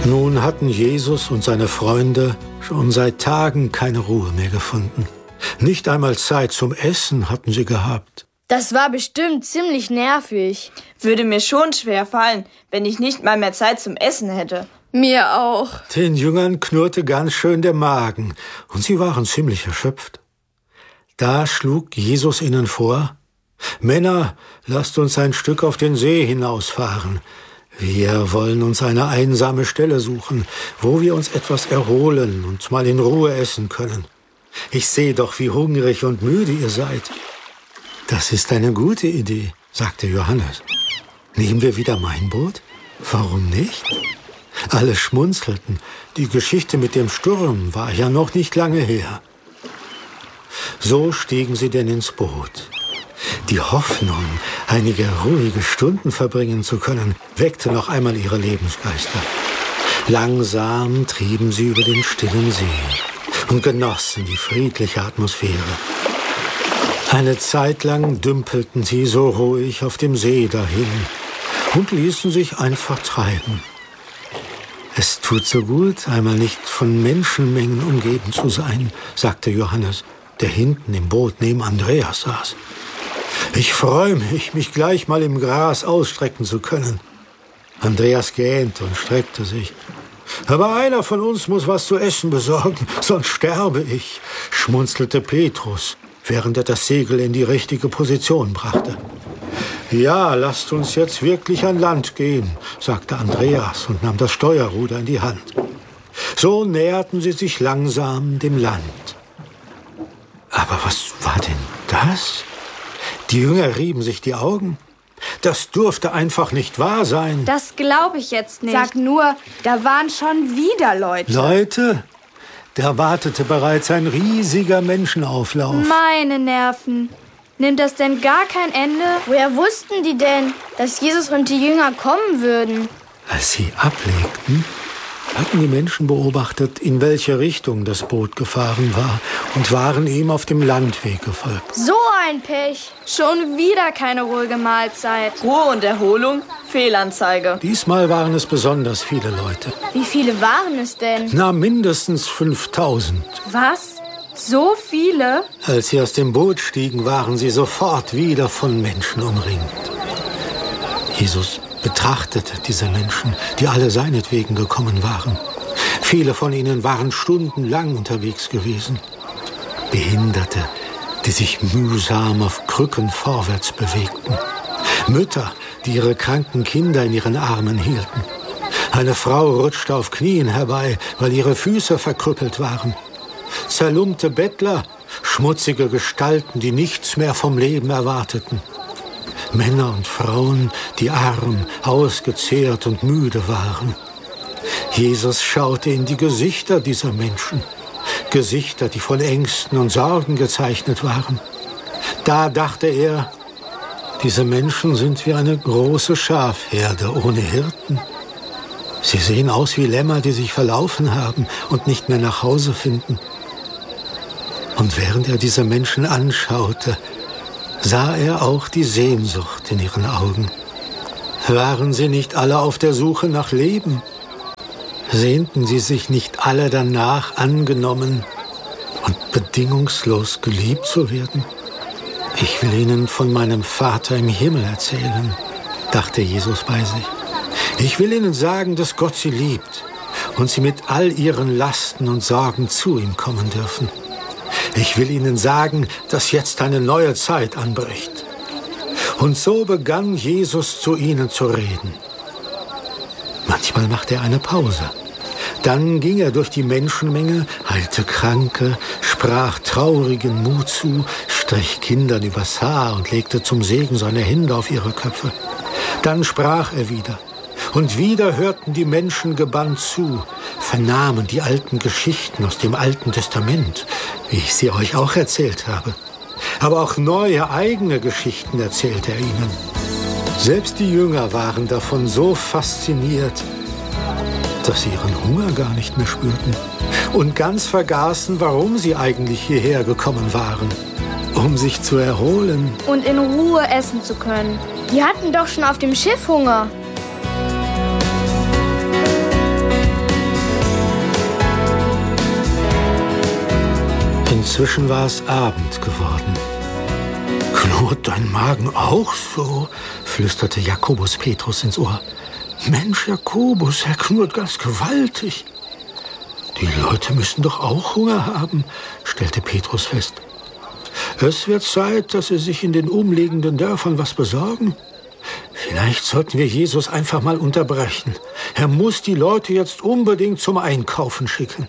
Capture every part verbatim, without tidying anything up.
Nun hatten Jesus und seine Freunde schon seit Tagen keine Ruhe mehr gefunden. Nicht einmal Zeit zum Essen hatten sie gehabt. Das war bestimmt ziemlich nervig. Würde mir schon schwer fallen, wenn ich nicht mal mehr Zeit zum Essen hätte. Mir auch. Den Jüngern knurrte ganz schön der Magen und sie waren ziemlich erschöpft. Da schlug Jesus ihnen vor: Männer, lasst uns ein Stück auf den See hinausfahren. Wir wollen uns eine einsame Stelle suchen, wo wir uns etwas erholen und mal in Ruhe essen können. Ich sehe doch, wie hungrig und müde ihr seid. Das ist eine gute Idee, sagte Johannes. Nehmen wir wieder mein Boot? Warum nicht? Alle schmunzelten. Die Geschichte mit dem Sturm war ja noch nicht lange her. So stiegen sie denn ins Boot. Die Hoffnung, einige ruhige Stunden verbringen zu können, weckte noch einmal ihre Lebensgeister. Langsam trieben sie über den stillen See und genossen die friedliche Atmosphäre. Eine Zeit lang dümpelten sie so ruhig auf dem See dahin und ließen sich einfach treiben. Es tut so gut, einmal nicht von Menschenmengen umgeben zu sein, sagte Johannes, der hinten im Boot neben Andreas saß. Ich freue mich, mich gleich mal im Gras ausstrecken zu können. Andreas gähnte und streckte sich. Aber einer von uns muss was zu essen besorgen, sonst sterbe ich, schmunzelte Petrus, während er das Segel in die richtige Position brachte. Ja, lasst uns jetzt wirklich an Land gehen, sagte Andreas und nahm das Steuerruder in die Hand. So näherten sie sich langsam dem Land. Aber was war denn das? Die Jünger rieben sich die Augen. Das durfte einfach nicht wahr sein. Das glaube ich jetzt nicht. Sag nur, da waren schon wieder Leute. Leute? Da wartete bereits ein riesiger Menschenauflauf. Meine Nerven. Nimmt das denn gar kein Ende? Woher wussten die denn, dass Jesus und die Jünger kommen würden? Als sie ablegten, hatten die Menschen beobachtet, in welche Richtung das Boot gefahren war und waren ihm auf dem Landweg gefolgt. So ein Pech. Schon wieder keine ruhige Mahlzeit. Ruhe und Erholung? Fehlanzeige. Diesmal waren es besonders viele Leute. Wie viele waren es denn? Na, mindestens fünftausend. Was? So viele? Als sie aus dem Boot stiegen, waren sie sofort wieder von Menschen umringt. Jesus betrachtete diese Menschen, die alle seinetwegen gekommen waren. Viele von ihnen waren stundenlang unterwegs gewesen. Behinderte, die sich mühsam auf Krücken vorwärts bewegten. Mütter, die ihre kranken Kinder in ihren Armen hielten. Eine Frau rutschte auf Knien herbei, weil ihre Füße verkrüppelt waren. Zerlumpte Bettler, schmutzige Gestalten, die nichts mehr vom Leben erwarteten. Männer und Frauen, die arm, ausgezehrt und müde waren. Jesus schaute in die Gesichter dieser Menschen. Gesichter, die von Ängsten und Sorgen gezeichnet waren. Da dachte er, diese Menschen sind wie eine große Schafherde ohne Hirten. Sie sehen aus wie Lämmer, die sich verlaufen haben und nicht mehr nach Hause finden. Und während er diese Menschen anschaute, sah er auch die Sehnsucht in ihren Augen. Waren sie nicht alle auf der Suche nach Leben? Sehnten sie sich nicht alle danach, angenommen und bedingungslos geliebt zu werden? Ich will ihnen von meinem Vater im Himmel erzählen, dachte Jesus bei sich. Ich will ihnen sagen, dass Gott sie liebt und sie mit all ihren Lasten und Sorgen zu ihm kommen dürfen. Ich will ihnen sagen, dass jetzt eine neue Zeit anbricht. Und so begann Jesus zu ihnen zu reden. Manchmal machte er eine Pause. Dann ging er durch die Menschenmenge, heilte Kranke, sprach traurigen Mut zu, strich Kindern übers Haar und legte zum Segen seine Hände auf ihre Köpfe. Dann sprach er wieder. Und wieder hörten die Menschen gebannt zu, vernahmen die alten Geschichten aus dem Alten Testament, wie ich sie euch auch erzählt habe. Aber auch neue, eigene Geschichten erzählte er ihnen. Selbst die Jünger waren davon so fasziniert, dass sie ihren Hunger gar nicht mehr spürten und ganz vergaßen, warum sie eigentlich hierher gekommen waren, um sich zu erholen. Und in Ruhe essen zu können. Die hatten doch schon auf dem Schiff Hunger. Inzwischen war es Abend geworden. »Knurrt dein Magen auch so?« flüsterte Jakobus Petrus ins Ohr. »Mensch, Jakobus, er knurrt ganz gewaltig.« »Die Leute müssen doch auch Hunger haben«, stellte Petrus fest. »Es wird Zeit, dass sie sich in den umliegenden Dörfern was besorgen. Vielleicht sollten wir Jesus einfach mal unterbrechen. Er muss die Leute jetzt unbedingt zum Einkaufen schicken.«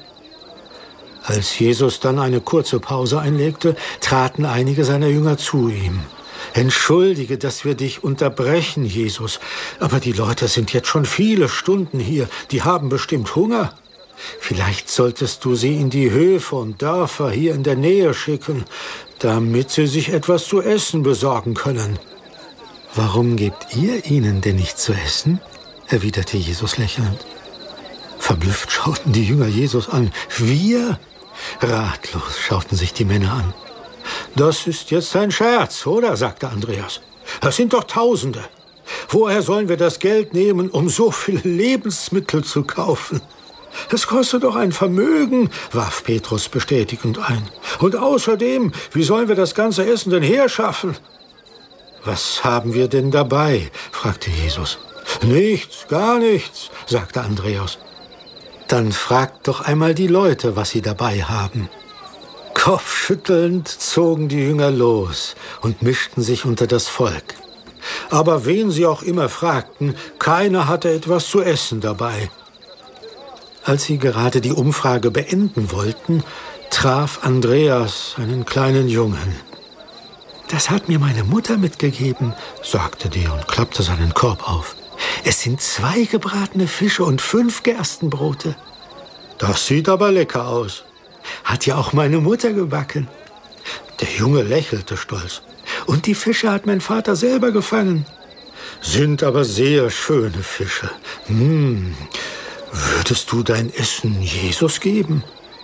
Als Jesus dann eine kurze Pause einlegte, traten einige seiner Jünger zu ihm. »Entschuldige, dass wir dich unterbrechen, Jesus, aber die Leute sind jetzt schon viele Stunden hier. Die haben bestimmt Hunger. Vielleicht solltest du sie in die Höfe und Dörfer hier in der Nähe schicken, damit sie sich etwas zu essen besorgen können.« »Warum gebt ihr ihnen denn nicht zu essen?« erwiderte Jesus lächelnd. Verblüfft schauten die Jünger Jesus an. »Wir?« Ratlos schauten sich die Männer an. »Das ist jetzt ein Scherz, oder?«, sagte Andreas. »Das sind doch Tausende. Woher sollen wir das Geld nehmen, um so viele Lebensmittel zu kaufen?« »Es kostet doch ein Vermögen«, warf Petrus bestätigend ein. »Und außerdem, wie sollen wir das ganze Essen denn herschaffen?« »Was haben wir denn dabei?«, fragte Jesus. »Nichts, gar nichts«, sagte Andreas. »Dann fragt doch einmal die Leute, was sie dabei haben.« Kopfschüttelnd zogen die Jünger los und mischten sich unter das Volk. Aber wen sie auch immer fragten, keiner hatte etwas zu essen dabei. Als sie gerade die Umfrage beenden wollten, traf Andreas einen kleinen Jungen. »Das hat mir meine Mutter mitgegeben«, sagte der und klappte seinen Korb auf. »Es sind zwei gebratene Fische und fünf Gerstenbrote.« »Das sieht aber lecker aus.« »Hat ja auch meine Mutter gebacken.« Der Junge lächelte stolz. »Und die Fische hat mein Vater selber gefangen.« »Sind aber sehr schöne Fische. Hm. Würdest du dein Essen Jesus geben?«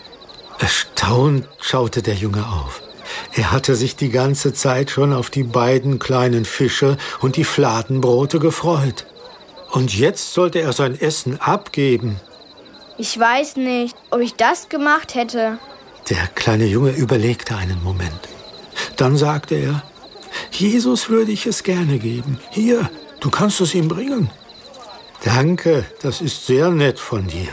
Erstaunt schaute der Junge auf. Er hatte sich die ganze Zeit schon auf die beiden kleinen Fische und die Fladenbrote gefreut. Und jetzt sollte er sein Essen abgeben. Ich weiß nicht, ob ich das gemacht hätte. Der kleine Junge überlegte einen Moment. Dann sagte er, Jesus würde ich es gerne geben. Hier, du kannst es ihm bringen. Danke, das ist sehr nett von dir.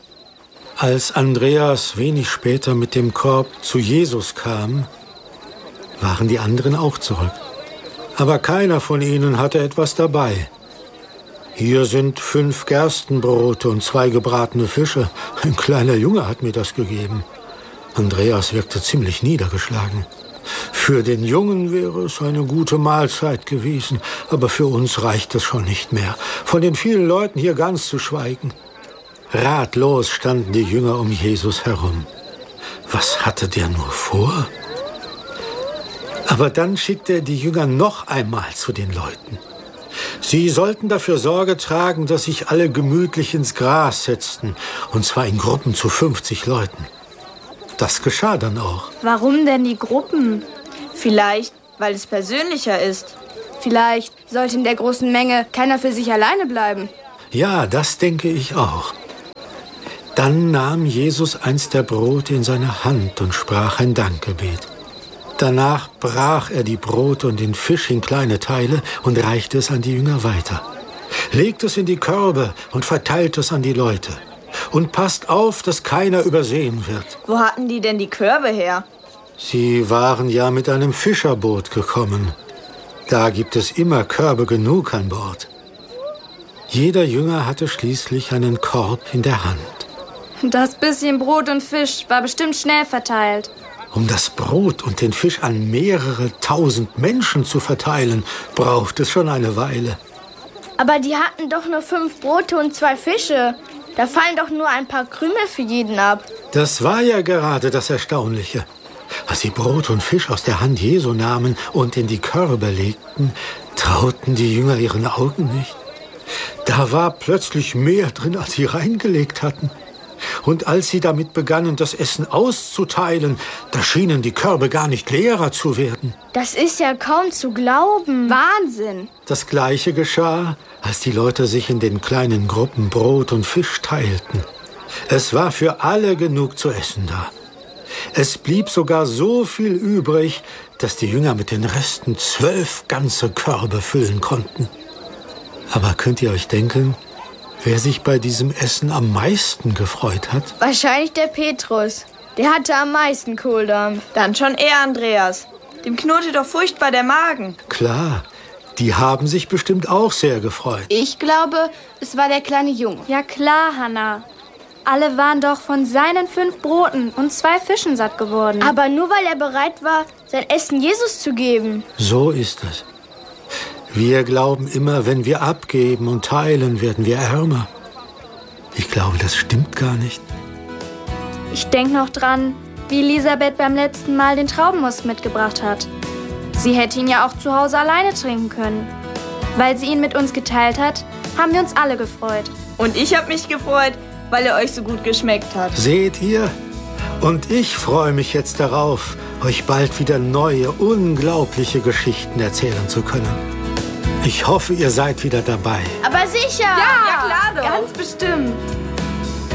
Als Andreas wenig später mit dem Korb zu Jesus kam, waren die anderen auch zurück. Aber keiner von ihnen hatte etwas dabei. Hier sind fünf Gerstenbrote und zwei gebratene Fische. Ein kleiner Junge hat mir das gegeben. Andreas wirkte ziemlich niedergeschlagen. Für den Jungen wäre es eine gute Mahlzeit gewesen, aber für uns reicht es schon nicht mehr, von den vielen Leuten hier ganz zu schweigen. Ratlos standen die Jünger um Jesus herum. Was hatte der nur vor? Aber dann schickte er die Jünger noch einmal zu den Leuten. Sie sollten dafür Sorge tragen, dass sich alle gemütlich ins Gras setzten, und zwar in Gruppen zu fünfzig Leuten. Das geschah dann auch. Warum denn die Gruppen? Vielleicht, weil es persönlicher ist. Vielleicht sollte in der großen Menge keiner für sich alleine bleiben. Ja, das denke ich auch. Dann nahm Jesus eins der Brote in seine Hand und sprach ein Dankgebet. Danach brach er die Brote und den Fisch in kleine Teile und reichte es an die Jünger weiter. Legt es in die Körbe und verteilt es an die Leute. Und passt auf, dass keiner übersehen wird. Wo hatten die denn die Körbe her? Sie waren ja mit einem Fischerboot gekommen. Da gibt es immer Körbe genug an Bord. Jeder Jünger hatte schließlich einen Korb in der Hand. Das bisschen Brot und Fisch war bestimmt schnell verteilt. Um das Brot und den Fisch an mehrere tausend Menschen zu verteilen, braucht es schon eine Weile. Aber die hatten doch nur fünf Brote und zwei Fische. Da fallen doch nur ein paar Krümel für jeden ab. Das war ja gerade das Erstaunliche. Als sie Brot und Fisch aus der Hand Jesu nahmen und in die Körbe legten, trauten die Jünger ihren Augen nicht. Da war plötzlich mehr drin, als sie reingelegt hatten. Und als sie damit begannen, das Essen auszuteilen, da schienen die Körbe gar nicht leerer zu werden. Das ist ja kaum zu glauben. Wahnsinn. Das Gleiche geschah, als die Leute sich in den kleinen Gruppen Brot und Fisch teilten. Es war für alle genug zu essen da. Es blieb sogar so viel übrig, dass die Jünger mit den Resten zwölf ganze Körbe füllen konnten. Aber könnt ihr euch denken, wer sich bei diesem Essen am meisten gefreut hat? Wahrscheinlich der Petrus. Der hatte am meisten Kohldampf. Dann schon er, Andreas. Dem knurrte doch furchtbar der Magen. Klar, die haben sich bestimmt auch sehr gefreut. Ich glaube, es war der kleine Junge. Ja klar, Hannah. Alle waren doch von seinen fünf Broten und zwei Fischen satt geworden. Aber nur weil er bereit war, sein Essen Jesus zu geben. So ist es. Wir glauben immer, wenn wir abgeben und teilen, werden wir ärmer. Ich glaube, das stimmt gar nicht. Ich denke noch dran, wie Elisabeth beim letzten Mal den Traubenmus mitgebracht hat. Sie hätte ihn ja auch zu Hause alleine trinken können. Weil sie ihn mit uns geteilt hat, haben wir uns alle gefreut. Und ich habe mich gefreut, weil er euch so gut geschmeckt hat. Seht ihr? Und ich freue mich jetzt darauf, euch bald wieder neue, unglaubliche Geschichten erzählen zu können. Ich hoffe, ihr seid wieder dabei. Aber sicher! Ja, ja klar doch. Ganz bestimmt.